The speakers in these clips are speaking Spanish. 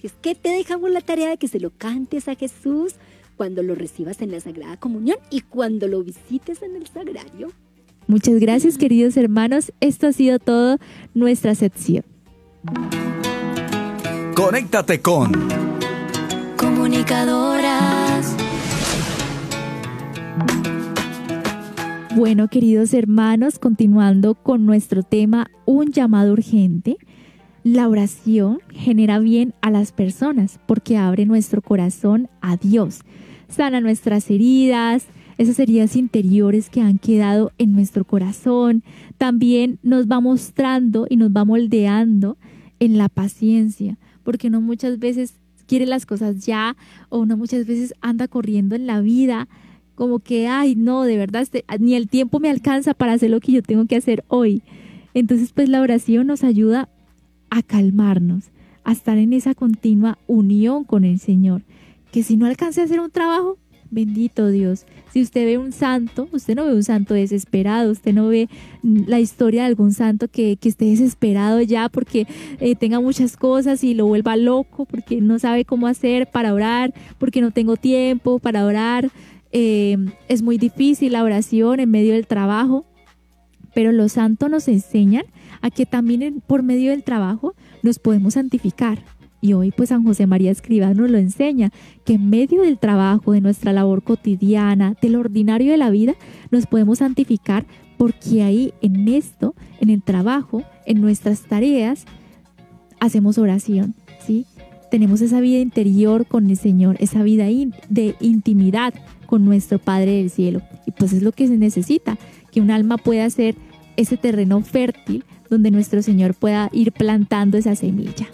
Así es que te dejamos la tarea de que se lo cantes a Jesús cuando lo recibas en la Sagrada Comunión y cuando lo visites en el Sagrario. Muchas gracias, queridos hermanos. Esto ha sido todo nuestra sección. Conéctate con Comunicadoras. Bueno, queridos hermanos, continuando con nuestro tema, un llamado urgente. La oración genera bien a las personas porque abre nuestro corazón a Dios, sana nuestras heridas, esas heridas interiores que han quedado en nuestro corazón. También nos va mostrando y nos va moldeando en la paciencia, porque uno muchas veces quiere las cosas ya, o uno muchas veces anda corriendo en la vida como que, ay, no, de verdad, ni el tiempo me alcanza para hacer lo que yo tengo que hacer hoy. Entonces, pues la oración nos ayuda a calmarnos, a estar en esa continua unión con el Señor. Que si no alcance a hacer un trabajo, bendito Dios. Si usted ve un santo, usted no ve un santo desesperado, usted no ve la historia de algún santo que esté desesperado ya porque tenga muchas cosas y lo vuelva loco, porque no sabe cómo hacer para orar, porque no tengo tiempo para orar. Es muy difícil la oración en medio del trabajo, pero los santos nos enseñan a que también por medio del trabajo nos podemos santificar. Y hoy pues San José María Escrivá nos lo enseña, que en medio del trabajo, de nuestra labor cotidiana, del ordinario de la vida, nos podemos santificar porque ahí en esto, en el trabajo, en nuestras tareas, hacemos oración, ¿sí? Tenemos esa vida interior con el Señor, esa vida de intimidad con nuestro Padre del Cielo. Y pues es lo que se necesita, que un alma pueda ser ese terreno fértil donde nuestro Señor pueda ir plantando esa semilla.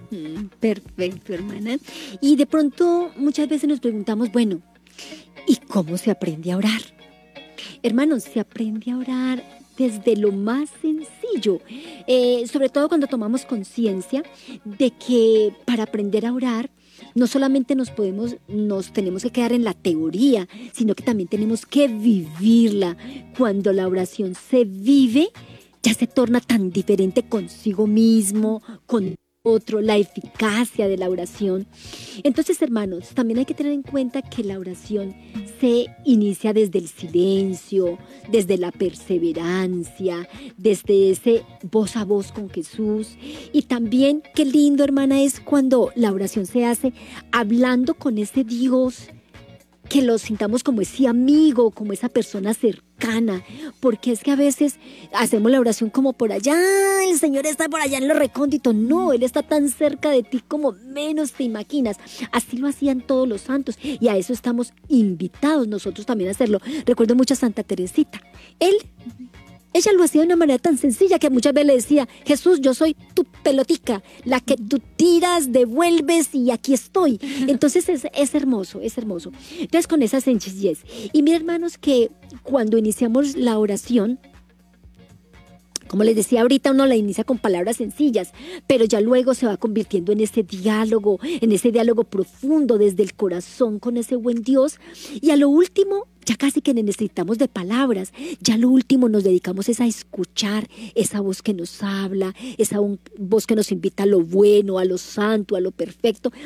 Perfecto, hermana. Y de pronto muchas veces nos preguntamos, bueno, ¿y cómo se aprende a orar? Hermanos, se aprende a orar desde lo más sencillo, sobre todo cuando tomamos conciencia de que para aprender a orar no solamente nos tenemos que quedar en la teoría, sino que también tenemos que vivirla. Cuando la oración se vive, ya se torna tan diferente consigo mismo, con otro, la eficacia de la oración. Entonces, hermanos, también hay que tener en cuenta que la oración se inicia desde el silencio, desde la perseverancia, desde ese voz a voz con Jesús. Y también, qué lindo, hermana, es cuando la oración se hace hablando con ese Dios, que lo sintamos como ese amigo, como esa persona cercana, porque es que a veces hacemos la oración como por allá, el Señor está por allá en lo recóndito. No, Él está tan cerca de ti como menos te imaginas. Así lo hacían todos los santos y a eso estamos invitados nosotros también a hacerlo. Recuerdo mucho a Santa Teresita. Ella lo hacía de una manera tan sencilla que muchas veces le decía, Jesús, yo soy tu pelotica, la que tú tiras, devuelves y aquí estoy. Entonces es hermoso, es hermoso. Entonces con esa sencillez. Y mira, hermanos, que cuando iniciamos la oración, como les decía ahorita, uno la inicia con palabras sencillas, pero ya luego se va convirtiendo en ese diálogo profundo desde el corazón con ese buen Dios. Y a lo último, ya casi que necesitamos de palabras, ya lo último nos dedicamos es a escuchar esa voz que nos habla, esa voz que nos invita a lo bueno, a lo santo, a lo perfecto,